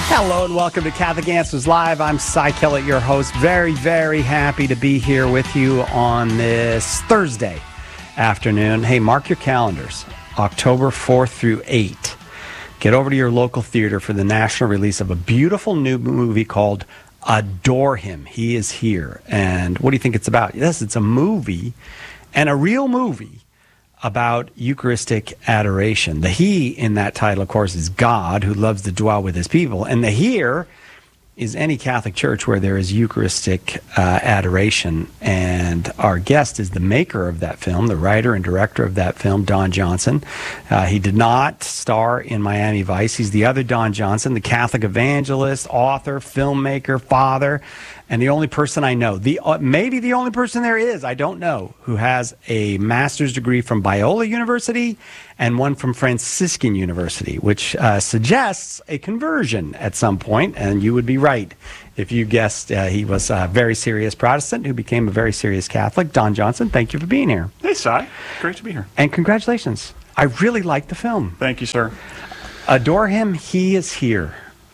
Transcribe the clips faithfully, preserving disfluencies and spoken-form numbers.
Hello and welcome to Catholic Answers Live. I'm Cy Kellett, your host. Very, very happy to be here with you on this Thursday afternoon. Hey, mark your calendars. October fourth through eighth. Get over to your local theater for the national release of a beautiful new movie called Adore Him. He is here. And what do you think it's about? Yes, it's a movie, and a real movie, about Eucharistic adoration. The he in that title, of course, is God, who loves to dwell with his people. And the here is any Catholic church where there is Eucharistic uh, adoration. And our guest is the maker of that film, the writer and director of that film, Don Johnson. Uh, he did not star in Miami Vice. He's the other Don Johnson, the Catholic evangelist, author, filmmaker, father, and the only person I know, the uh, maybe the only person there is, I don't know, who has a master's degree from Biola University and one from Franciscan University, which uh, suggests a conversion at some point, and you would be right if you guessed uh, he was a very serious Protestant who became a very serious Catholic. Don Johnson, thank you for being here. Hey, Cy. Great to be here. And congratulations. I really like the film. Thank you, sir. Adore Him, He is Here.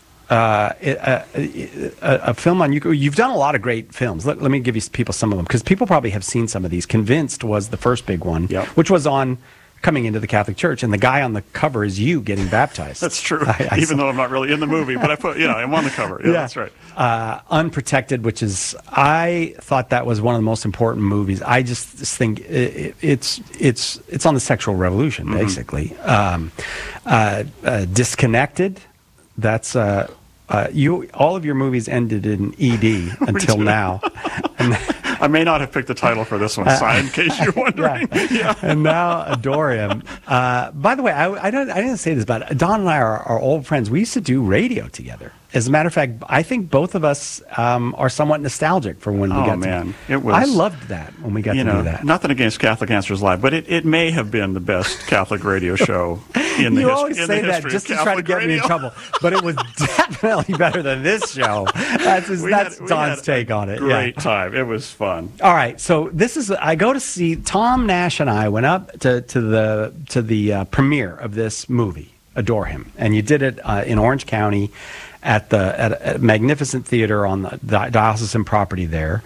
Uh, a, a, a film on you. You've done a lot of great films. Let, let me give you people some of them, because people probably have seen some of these. Convinced was the first big one, yep. which was on coming into the Catholic Church, and the guy on the cover is you getting baptized. That's true. I, I Even saw. though I'm not really in the movie, but I put, you know, I'm on the cover. Yeah, yeah. That's right. Uh, Unprotected, which is, I thought that was one of the most important movies. I just think it, it's it's it's on the sexual revolution, mm-hmm. basically. Um, uh, uh, Disconnected. That's uh, uh, you. All of your movies ended in E D until now. And, I may not have picked the title for this one, uh, in case you're wondering. yeah. yeah. And now Adore Him. Uh, by the way, I, I don't. I didn't say this, but Don and I are, are old friends. We used to do radio together. As a matter of fact, I think both of us um, are somewhat nostalgic for when we oh, got man. to. It was. I loved that when we got you to know, do that. Nothing against Catholic Answers Live, but it, it may have been the best Catholic radio show in the you his, always in say the that history just of to try to Catholic get radio. me in trouble, but it was definitely better than this show. That's, his, that's had, Don's take on it. Great yeah. time. It was fun. All right, so this is I go to see Tom Nash and I went up to to the to the uh, premiere of this movie, Adore Him, and you did it uh, in Orange County at the at a magnificent theater on the diocesan property there.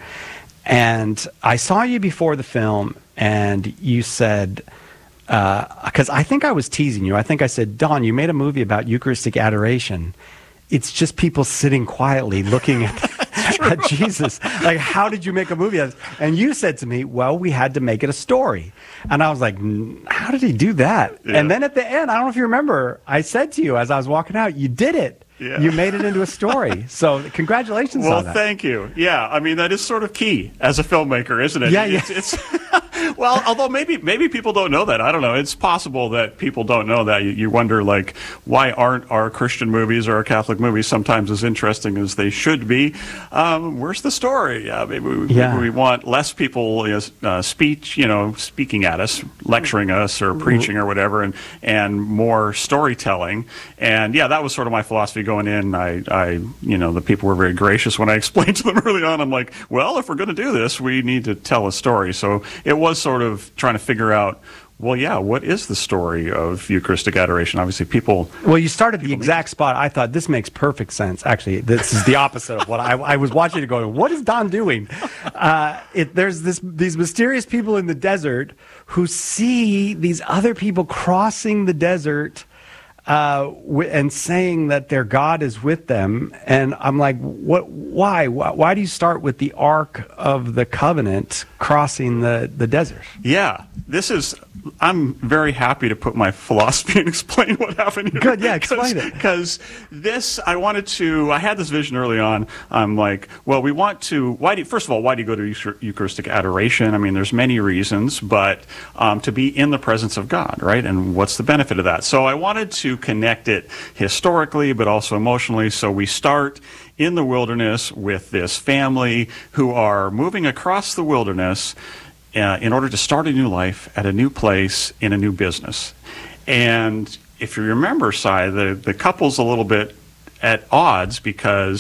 And I saw you before the film, and you said, because uh, I think I was teasing you. I think I said, Don, you made a movie about Eucharistic adoration. It's just people sitting quietly looking at, at Jesus. Like, how did you make a movie of this? And you said to me, well, we had to make it a story. And I was like, how did he do that? Yeah. And then at the end, I don't know if you remember, I said to you as I was walking out, you did it. Yeah. You made it into a story. So congratulations well, on that. Well, thank you. Yeah, I mean, that is sort of key as a filmmaker, isn't it? Yeah, yeah. It's, it's well, although maybe maybe people don't know that. I don't know. It's possible that people don't know that. You, you wonder, like, why aren't our Christian movies or our Catholic movies sometimes as interesting as they should be? Um, where's the story? Yeah, maybe we, yeah. maybe we want less people, you know, uh, speech, you know, speaking at us, lecturing us, or preaching or whatever, and and more storytelling. And yeah, that was sort of my philosophy going in. I, I, you know, the people were very gracious when I explained to them early on. I'm like, well, if we're going to do this, we need to tell a story. So it was sort of trying to figure out, well, yeah, what is the story of Eucharistic adoration? Obviously, people... Well, you started the exact spot. I thought, this makes perfect sense. Actually, this is the opposite of what I, I was watching it going, what is Don doing? Uh, it, there's this these mysterious people in the desert who see these other people crossing the desert Uh, w- and saying that their God is with them, and I'm like, what? Why? why? Why do you start with the Ark of the Covenant crossing the, the desert? Yeah, this is. I'm very happy to put my philosophy and explain what happened here. Good, yeah, explain it. Because this, I wanted to. I had this vision early on. I'm like, well, we want to. Why do? First of all, why do you go to Eucharistic adoration? I mean, there's many reasons, but um, to be in the presence of God, right? And what's the benefit of that? So I wanted to connect it historically, but also emotionally. So we start in the wilderness with this family who are moving across the wilderness uh, in order to start a new life at a new place in a new business. And if you remember, Cy, the, the couple's a little bit at odds because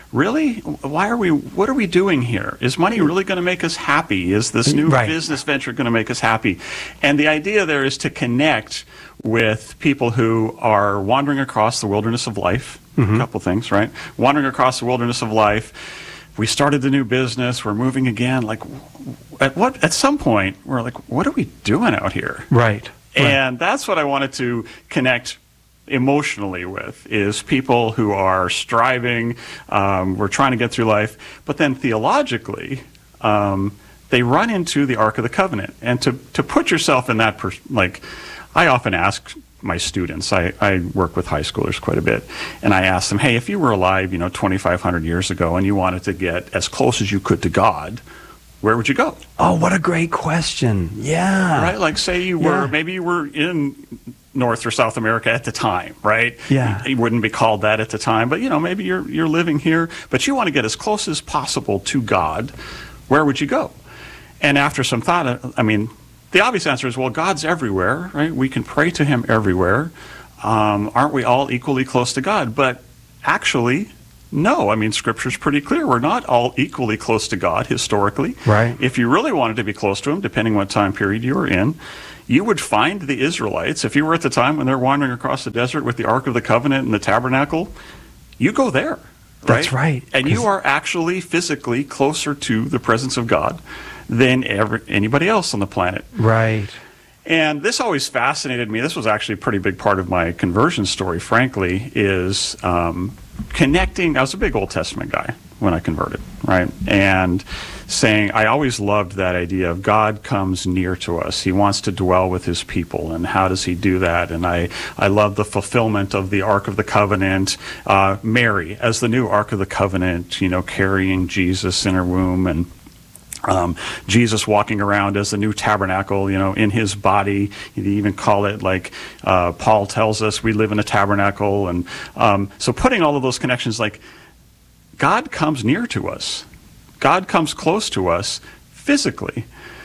really? Why are we, what are we doing here? Is money really going to make us happy? Is this new Right. business venture going to make us happy? And the idea there is to connect with people who are wandering across the wilderness of life. Mm-hmm. A couple things, right? Wandering across the wilderness of life. We started the new business. We're moving again. Like, at what? At some point, we're like, what are we doing out here? Right. And that's what I wanted to connect emotionally with, is people who are striving, um, we're trying to get through life, but then theologically, um, they run into the Ark of the Covenant. And to, to put yourself in that, pers- like, I often ask my students, I, I work with high schoolers quite a bit, and I ask them, hey, if you were alive, you know, twenty-five hundred years ago, and you wanted to get as close as you could to God, where would you go? Oh, what a great question. Yeah. Right? Like, say you were, Yeah. maybe you were in North or South America at the time, right? Yeah. You, you wouldn't be called that at the time, but, you know, maybe you're you're living here, but you want to get as close as possible to God. Where would you go? And after some thought, I mean, the obvious answer is, well, God's everywhere, right? We can pray to him everywhere. Um, aren't we all equally close to God? But actually, no. I mean, Scripture's pretty clear. We're not all equally close to God historically. Right. If you really wanted to be close to him, depending what time period you were in, you would find the Israelites. If you were at the time when they're wandering across the desert with the Ark of the Covenant and the tabernacle, you go there. Right? That's right. And you are actually physically closer to the presence of God than ever, anybody else on the planet. Right. And this always fascinated me. This was actually a pretty big part of my conversion story, frankly, is um, connecting. I was a big Old Testament guy when I converted, right? And saying, I always loved that idea of God comes near to us. He wants to dwell with his people. And how does he do that? And I, I love the fulfillment of the Ark of the Covenant. Uh, Mary, as the new Ark of the Covenant, you know, carrying Jesus in her womb, and Um, Jesus walking around as the new tabernacle, you know, in his body. You even call it, like uh, Paul tells us, we live in a tabernacle. And um, so putting all of those connections, like, God comes near to us. God comes close to us physically.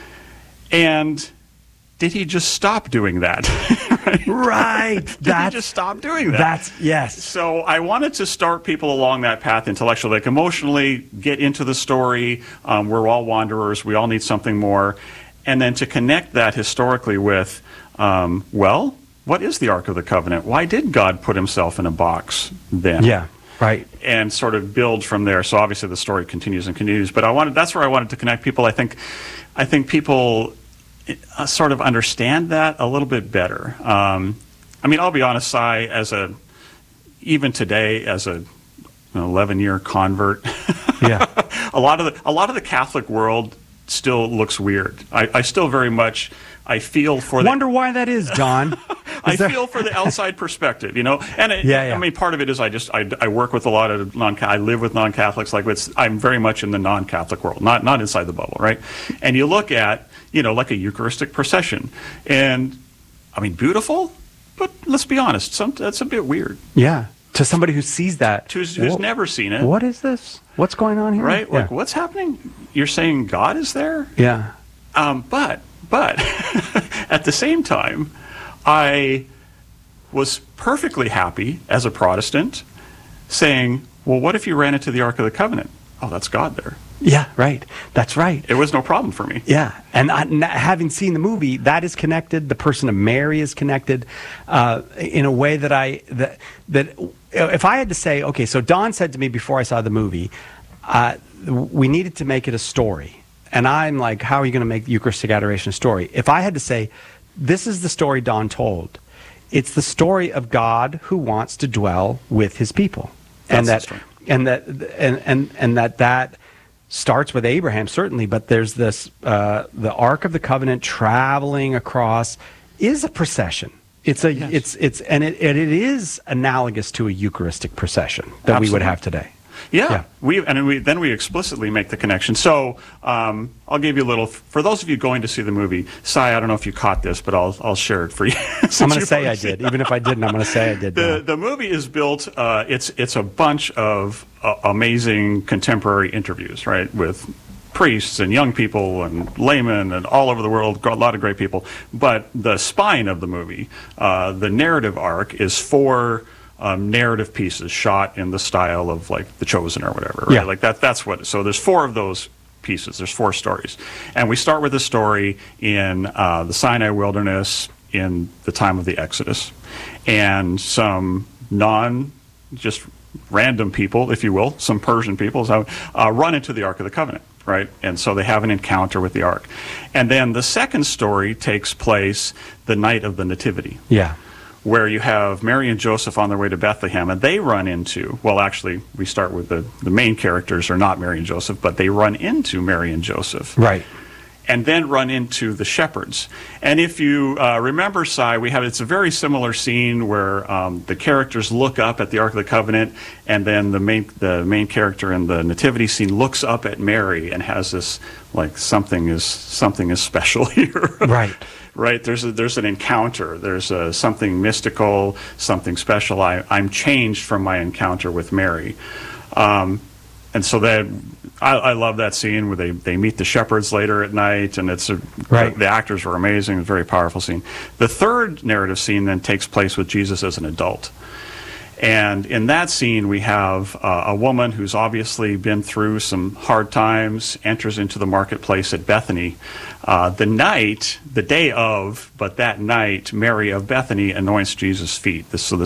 And did he just stop doing that? Right. Right. Did That's, he just stop doing that? That's, yes. So I wanted to start people along that path intellectually, like emotionally, get into the story. Um, we're all wanderers. We all need something more. And then to connect that historically with, um, well, what is the Ark of the Covenant? Why did God put himself in a box then? Yeah. Right. And sort of build from there. So obviously the story continues and continues. But I wanted, that's where I wanted to connect people. I think, I think people Uh, sort of understand that a little bit better. Um, I mean, I'll be honest, Si, as a, even today, as a an eleven-year convert, Yeah. a lot of the a lot of the Catholic world still looks weird. I, I still very much, I feel for the... Wonder why that is, Don. I Is there- feel for the outside perspective, you know, and it, Yeah, yeah. I mean, part of it is I just I, I work with a lot of non I live with non-Catholics. Like, it's, I'm very much in the non-Catholic world, not not inside the bubble, right? And you look at, you know, like a Eucharistic procession, and I mean, beautiful, but let's be honest, some that's a bit weird Yeah. To somebody who sees that. to who's, who's Wha- never seen it, What is this? What's going on here? right? Yeah. Like, what's happening? You're saying God is there? Yeah. Um, but but at the same time, I was perfectly happy as a Protestant saying, well, what if you ran into the Ark of the Covenant? Oh, that's God there. Yeah, right. That's right. It was no problem for me. Yeah, and I, n- having seen the movie, that is connected. The person of Mary is connected uh, in a way that I that that if I had to say, okay, so Don said to me before I saw the movie, uh, we needed to make it a story, and I'm like, how are you going to make the Eucharistic Adoration a story? If I had to say, this is the story Don told, it's the story of God who wants to dwell with His people, and That's that the and that and and and that that. starts with Abraham, certainly, but there's this, uh, the Ark of the Covenant traveling across is a procession. It's a, Yes. it's, it's, and it, and it is analogous to a Eucharistic procession that we would Absolutely. have today. Yeah, Yeah. we and we then we explicitly make the connection. So um, I'll give you a little. For those of you going to see the movie, Si, I don't know if you caught this, but I'll I'll share it for you. I'm going to say I did, even if I didn't. I'm going to say I did. The now. the movie is built. Uh, it's it's a bunch of uh, amazing contemporary interviews, right, with priests and young people and laymen and all over the world. A lot of great people. But the spine of the movie, uh, the narrative arc, is four um, narrative pieces shot in the style of like The Chosen or whatever. Right? Yeah. Like that. That's what. So there's four of those pieces. There's four stories, and we start with a story in uh, the Sinai wilderness in the time of the Exodus, and some non just random people, if you will, some Persian people, so, uh, run into the Ark of the Covenant, right? And so they have an encounter with the Ark. And then the second story takes place the night of the Nativity. Yeah. Where you have Mary and Joseph on their way to Bethlehem, and they run into, well, actually, we start with the, the main characters are not Mary and Joseph, but they run into Mary and Joseph. Right. And then run into the shepherds. And if you uh, remember, Si, we have, it's a very similar scene where um, the characters look up at the Ark of the Covenant, and then the main, the main character in the nativity scene looks up at Mary and has this, like, something is, something is special here. Right. Right, there's a, there's an encounter. There's a, something mystical, something special. I, I'm changed from my encounter with Mary. Um, And so that I, I love that scene where they, they meet the shepherds later at night, and it's a, right. the, the actors were amazing. A very powerful scene. The third narrative scene then takes place with Jesus as an adult, and in that scene we have uh, a woman who's obviously been through some hard times, enters into the marketplace at Bethany. Uh, the night, the day of, but that night, Mary of Bethany anoints Jesus' feet. This, so this